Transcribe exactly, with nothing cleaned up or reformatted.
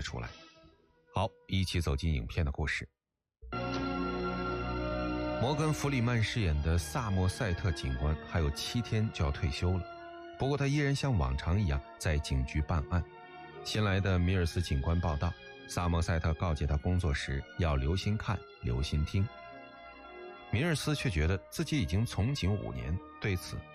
出来。好，一起走进影片的故事。摩根·弗里曼饰演的萨默塞特警官还有七天就要退休了，不过他依然像往常一样在警局办案。新来的米尔斯警官报道，萨默塞特告诫他工作时要留心看，留心听。米尔斯却觉得自己已经从警五年，对此